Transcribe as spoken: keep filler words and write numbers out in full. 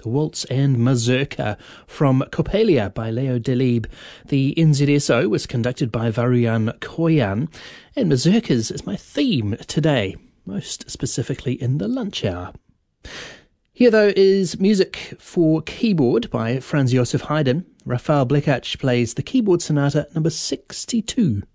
the Waltz and Mazurka from Coppelia by Leo Delibes. The N Z S O was conducted by Varujan Koyan, and Mazurkas is my theme today, most specifically in the lunch hour. Here, though, is music for keyboard by Franz Josef Haydn. Rafael Blekach plays the Keyboard Sonata number sixty-two.